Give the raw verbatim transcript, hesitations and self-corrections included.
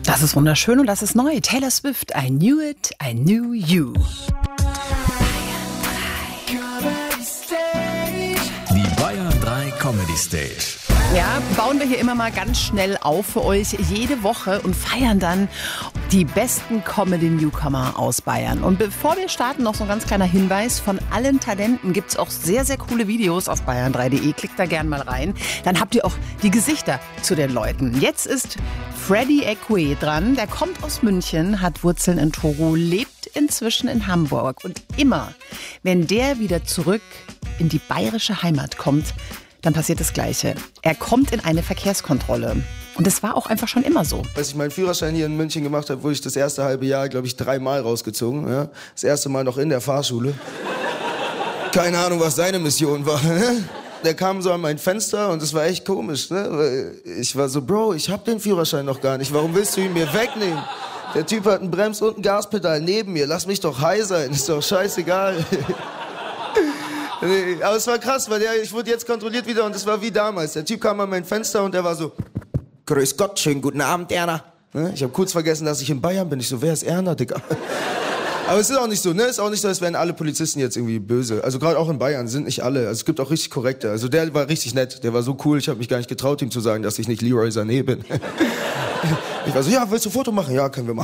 Das ist wunderschön und das ist neu. Taylor Swift, I knew it, I knew you. Die Bayern drei Comedy Stage. Ja, bauen wir hier immer mal ganz schnell auf für euch jede Woche und feiern dann die besten Comedy-Newcomer aus Bayern. Und bevor wir starten, noch so ein ganz kleiner Hinweis. Von allen Talenten gibt's auch sehr, sehr coole Videos auf bayern drei punkt de. Klickt da gern mal rein. Dann habt ihr auch die Gesichter zu den Leuten. Jetzt ist Freddy Eque dran. Der kommt aus München, hat Wurzeln in Togo, lebt inzwischen in Hamburg. Und immer, wenn der wieder zurück in die bayerische Heimat kommt, dann passiert das Gleiche. Er kommt in eine Verkehrskontrolle. Und das war auch einfach schon immer so. Als ich meinen Führerschein hier in München gemacht habe, wurde ich das erste halbe Jahr, glaube ich, dreimal rausgezogen. Ja? Das erste Mal noch in der Fahrschule. Keine Ahnung, was seine Mission war. Ne? Der kam so an mein Fenster und das war echt komisch. Ne? Weil ich war so, Bro, ich hab den Führerschein noch gar nicht. Warum willst du ihn mir wegnehmen? Der Typ hat einen Brems- und ein Gaspedal neben mir. Lass mich doch high sein. Ist doch scheißegal. Nee, aber es war krass, weil der, ich wurde jetzt kontrolliert wieder und es war wie damals. Der Typ kam an mein Fenster und der war so, grüß Gott, schönen guten Abend, Erna. Ich habe kurz vergessen, dass ich in Bayern bin. Ich so, wer ist Erna, Digga? Aber es ist auch nicht so, ne? Es ist auch nicht so, als wären alle Polizisten jetzt irgendwie böse. Also gerade auch in Bayern sind nicht alle. Also es gibt auch richtig korrekte. Also der war richtig nett, der war so cool, ich habe mich gar nicht getraut, ihm zu sagen, dass ich nicht Leroy Sané bin. Ich war so, ja, willst du ein Foto machen? Ja, können wir machen.